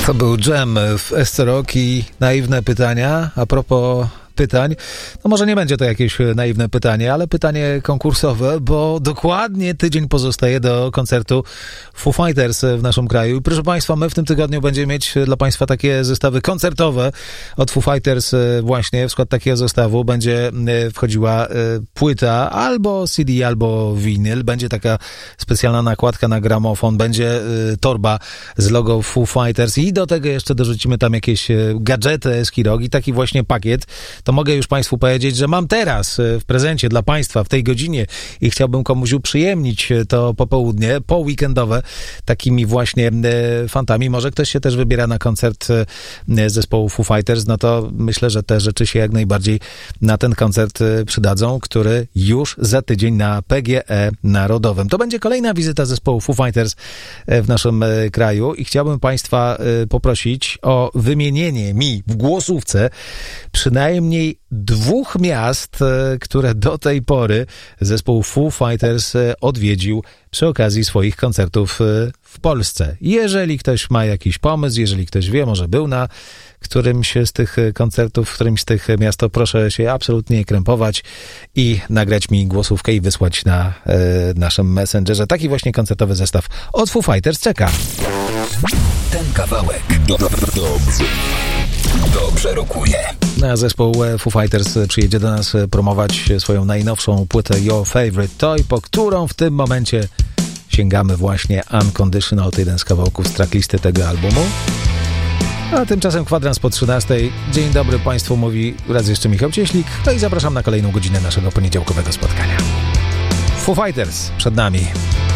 To był Dżem w SC Rock i naiwne pytania. A propos pytań, no może nie będzie to jakieś naiwne pytanie, ale pytanie konkursowe, bo dokładnie tydzień pozostaje do koncertu Foo Fighters w naszym kraju. I proszę Państwa, my w tym tygodniu będziemy mieć dla Państwa takie zestawy koncertowe od Foo Fighters. Właśnie w skład takiego zestawu będzie wchodziła płyta albo CD, albo winyl. Będzie taka specjalna nakładka na gramofon, będzie torba z logo Foo Fighters i do tego jeszcze dorzucimy tam jakieś gadżety Eskirogi, taki właśnie pakiet. To mogę już Państwu powiedzieć, że mam teraz w prezencie dla Państwa w tej godzinie i chciałbym komuś uprzyjemnić to popołudnie, weekendowe takimi właśnie fantami. Może ktoś się też wybiera na koncert zespołu Foo Fighters, no to myślę, że te rzeczy się jak najbardziej na ten koncert przydadzą, który już za tydzień na PGE Narodowym. To będzie kolejna wizyta zespołu Foo Fighters w naszym kraju i chciałbym Państwa poprosić o wymienienie mi w głosówce przynajmniej 2 miast, które do tej pory zespół Foo Fighters odwiedził przy okazji swoich koncertów w Polsce. Jeżeli ktoś ma jakiś pomysł, jeżeli ktoś wie, może był na którymś z tych koncertów, w którymś z tych miast, to proszę się absolutnie nie krępować i nagrać mi głosówkę i wysłać na naszym Messengerze. Taki właśnie koncertowy zestaw od Foo Fighters czeka. Ten kawałek dobrze rokuje. Zespół Foo Fighters przyjedzie do nas promować swoją najnowszą płytę Your Favorite Toy, po którą w tym momencie sięgamy właśnie Unconditional, to jeden z kawałków z tracklisty tego albumu. A tymczasem kwadrans po 13. Dzień dobry Państwu, mówi raz jeszcze Michał Cieślik, no i zapraszam na kolejną godzinę naszego poniedziałkowego spotkania. Foo Fighters przed nami.